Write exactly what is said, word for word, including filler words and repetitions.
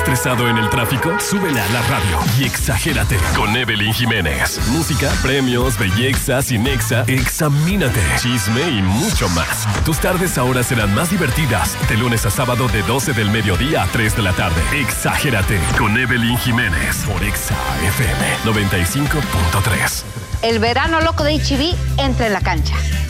estresado en el tráfico? Súbele a la radio y exagérate con Evelyn Jiménez. Música, premios, belleza, cinexa, examínate, chisme y mucho más. Tus tardes ahora serán más divertidas. De lunes a sábado de doce del mediodía a tres de la tarde. Exagérate con Evelyn Jiménez por Exa F M noventa y cinco punto tres. El verano loco de H E B entra en la cancha.